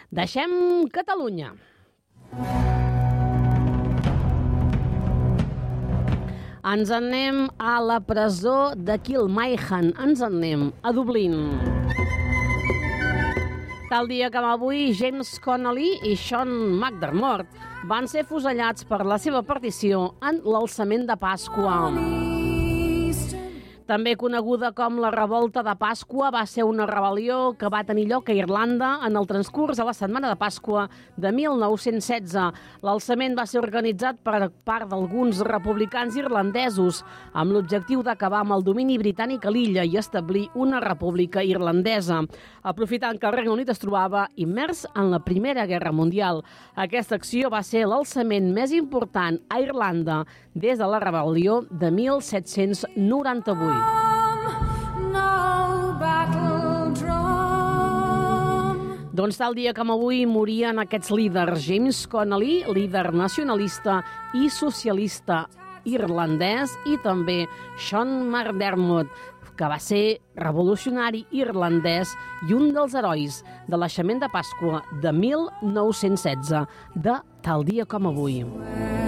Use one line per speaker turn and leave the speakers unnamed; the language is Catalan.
Deixem Catalunya. Ens en anem a la presó de Kilmainham, ens en anem a Dublín. Tal dia com avui, James Connolly i Sean McDermott van ser fusellats per la seva partició en l'alçament de Pasqua. També coneguda com la Revolta de Pasqua, va ser una rebel·lió que va tenir lloc a Irlanda en el transcurs de la setmana de Pasqua de 1916. L'alçament va ser organitzat per part d'alguns republicans irlandesos amb l'objectiu d'acabar amb el domini britànic a l'illa i establir una república irlandesa, aprofitant que el Regne Unit es trobava immers en la Primera Guerra Mundial. Aquesta acció va ser l'alçament més important a Irlanda des de la rebel·lió de 1798. Doncs tal dia com avui morien aquests líders. James Connolly, líder nacionalista i socialista irlandès, i també Sean McDermott, que va ser revolucionari irlandès i un dels herois de l'aixement de Pasqua de 1916, de tal dia com avui.